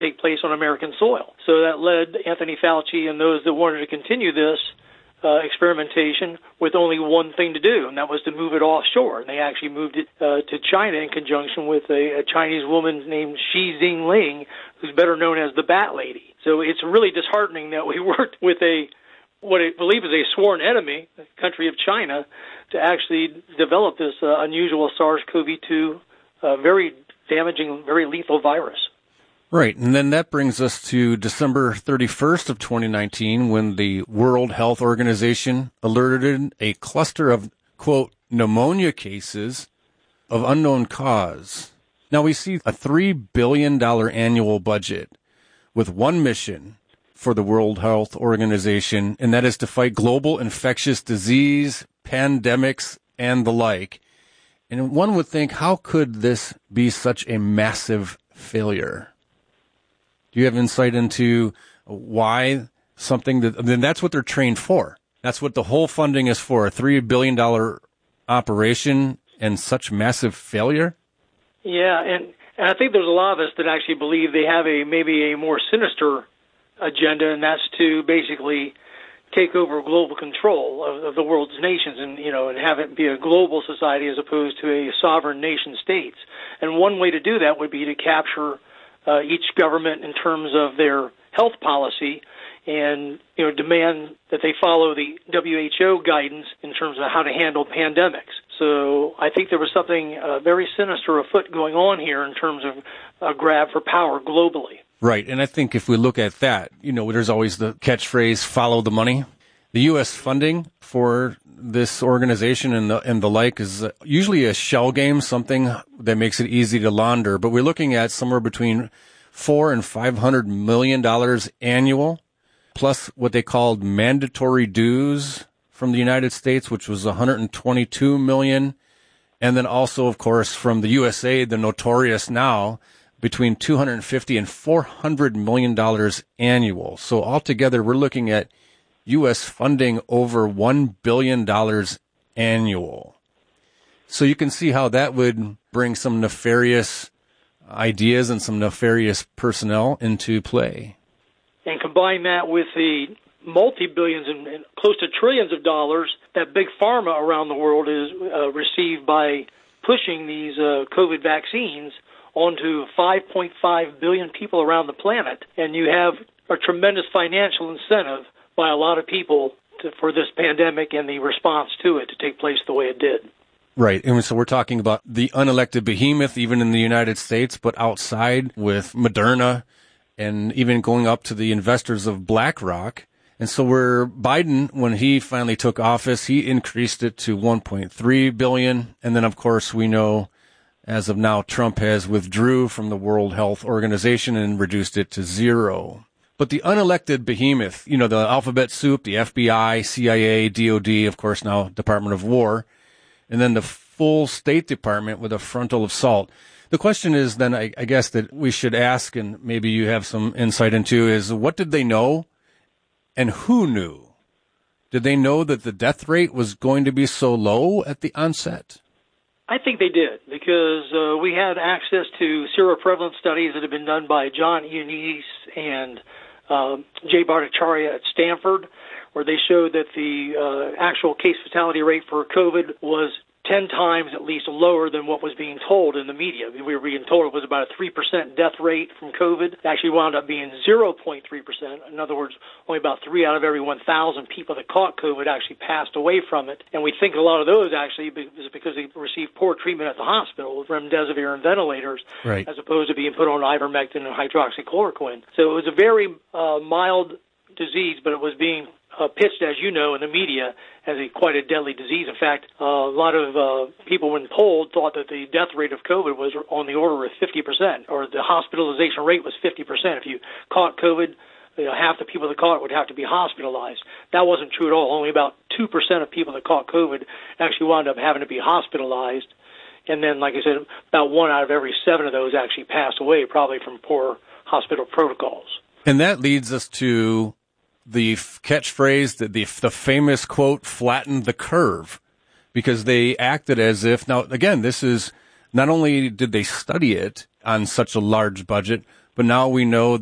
take place on American soil. So that led Anthony Fauci and those that wanted to continue this experimentation with only one thing to do, and that was to move it offshore. And they actually moved it to China in conjunction with a Chinese woman named Xi Jinping, who's better known as the Bat Lady. So it's really disheartening that we worked with what I believe is a sworn enemy, the country of China, to actually develop this unusual SARS-CoV-2, very damaging, very lethal virus. Right, and then that brings us to December 31st of 2019, when the World Health Organization alerted a cluster of, quote, pneumonia cases of unknown cause. Now, we see a $3 billion annual budget with one mission for the World Health Organization, and that is to fight global infectious disease, pandemics, and the like. And one would think, how could this be such a massive failure? Do you have insight into why something that's what they're trained for? That's what the whole funding is for, a $3 billion operation and such massive failure? Yeah, and I think there's a lot of us that actually believe they have maybe a more sinister agenda, and that's to basically take over global control of the world's nations and have it be a global society as opposed to a sovereign nation states. And one way to do that would be to capture each government in terms of their health policy and demand that they follow the WHO guidance in terms of how to handle pandemics. So I think there was something very sinister afoot going on here in terms of a grab for power globally. Right, and I think if we look at that, there's always the catchphrase, follow the money. The U.S. funding for this organization and the like is usually a shell game, something that makes it easy to launder. But we're looking at somewhere between $400 and $500 million annual, plus what they called mandatory dues from the United States, which was $122 million, and then also, of course, from the USAID, the notorious now, between $250 and $400 million annual. So altogether, we're looking at U.S. funding over $1 billion annual. So you can see how that would bring some nefarious ideas and some nefarious personnel into play. And combine that with the multi-billions and close to trillions of dollars that big pharma around the world is received by pushing these COVID vaccines onto 5.5 billion people around the planet. And you have a tremendous financial incentive by a lot of people for this pandemic and the response to it to take place the way it did. Right. And so we're talking about the unelected behemoth, even in the United States, but outside with Moderna and even going up to the investors of BlackRock. And so Biden, when he finally took office, he increased it to $1.3 billion. And then, of course, we know as of now, Trump has withdrew from the World Health Organization and reduced it to $0. But the unelected behemoth, the alphabet soup, the FBI, CIA, DOD, of course now Department of War, and then the full State Department with a frontal assault. The question is then, I guess, that we should ask, and maybe you have some insight into, is what did they know and who knew? Did they know that the death rate was going to be so low at the onset? I think they did, because we had access to seroprevalence studies that have been done by John Ioannidis and Jay Bhattacharya at Stanford, where they showed that the actual case fatality rate for COVID was 10 times at least lower than what was being told in the media. We were being told it was about a 3% death rate from COVID. It actually wound up being 0.3%. In other words, only about 3 out of every 1,000 people that caught COVID actually passed away from it. And we think a lot of those actually is because they received poor treatment at the hospital with remdesivir and ventilators, right, as opposed to being put on ivermectin and hydroxychloroquine. So it was a very mild disease, but it was being pitched, as you know, in the media as quite a deadly disease. In fact, a lot of people, when polled, thought that the death rate of COVID was on the order of 50%, or the hospitalization rate was 50%. If you caught COVID, half the people that caught it would have to be hospitalized. That wasn't true at all. Only about 2% of people that caught COVID actually wound up having to be hospitalized. And then, like I said, about 1 out of every 7 of those actually passed away, probably from poor hospital protocols. And that leads us to the catchphrase, the famous quote, flatten the curve, because they acted as if, now, again, this is, not only did they study it on such a large budget, But now we know